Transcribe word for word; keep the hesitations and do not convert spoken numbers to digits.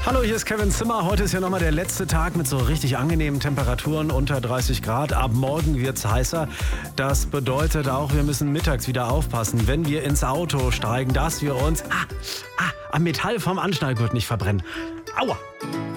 Hallo, hier ist Kevin Zimmer. Heute ist ja nochmal der letzte Tag mit so richtig angenehmen Temperaturen unter dreißig Grad. Ab morgen wird's heißer. Das bedeutet auch, wir müssen mittags wieder aufpassen, wenn wir ins Auto steigen, dass wir uns ah, ah, am Metall vom Anschnallgurt nicht verbrennen. Aua!